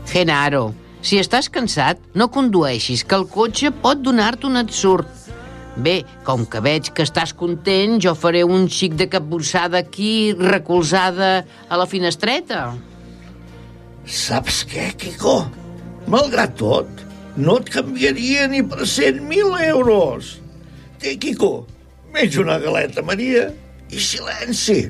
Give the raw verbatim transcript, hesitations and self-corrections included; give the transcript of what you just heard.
Genaro, si estàs cansat, no condueixis, que el cotxe pot donar-te un ensurt. Bé, com que veig que estàs content, jo faré un xic de capbussada aquí, recolzada a la finestreta. Saps què, Quico? Malgrat tot, no et canviaria ni per cent mil euros. Té, Quico, menja una galeta Maria i silenci.